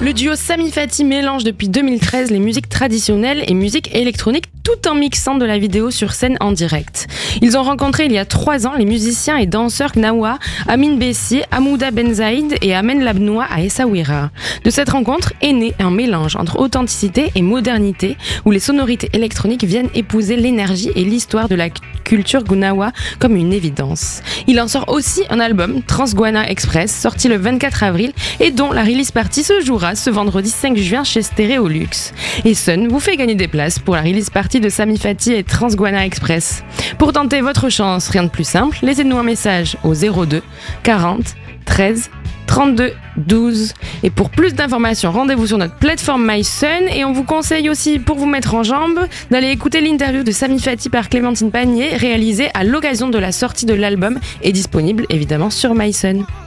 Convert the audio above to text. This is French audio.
Le duo Sami Fati mélange depuis 2013 les musiques traditionnelles et musique électronique tout en mixant de la vidéo sur scène en direct. Ils ont rencontré il y a 3 ans les musiciens et danseurs Gnawa, Amin Bessi, Hamouda Benzaïd et Amen Labnoua à Essaouira. De cette rencontre est né un mélange entre authenticité et modernité où les sonorités électroniques viennent épouser l'énergie et l'histoire de la culture Gnawa comme une évidence. Il en sort aussi un album, Transguana Express, sorti le 24 avril et dont la release party se jouera ce vendredi 5 juin chez Stéréolux. Et Sun vous fait gagner des places pour la release party de Sami Fati et Transguana Express. Pour tenter votre chance, rien de plus simple, laissez-nous un message au 02 40 13 32 12. Et pour plus d'informations, rendez-vous sur notre plateforme MySun et on vous conseille aussi, pour vous mettre en jambes, d'aller écouter l'interview de Sami Fati par Clémentine Panier, réalisée à l'occasion de la sortie de l'album et disponible évidemment sur MySun.